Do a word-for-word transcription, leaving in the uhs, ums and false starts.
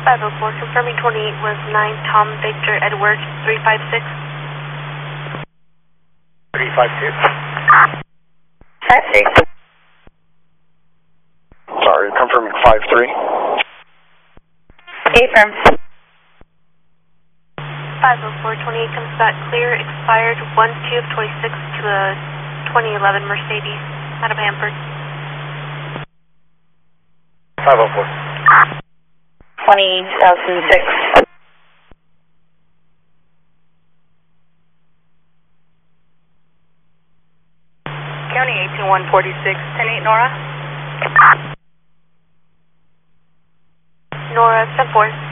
five oh four, confirming twenty-eight was nine Tom Victor Edward three five six. three five two. five three. Sorry, confirming five three. Affirm. five oh four, twenty-eight comes back clear, expired one two of twenty-six to a twenty eleven Mercedes out of Hanford. five oh four. twenty thousand six. County eighteen one forty-six, ten eight Nora. Nora, ten four.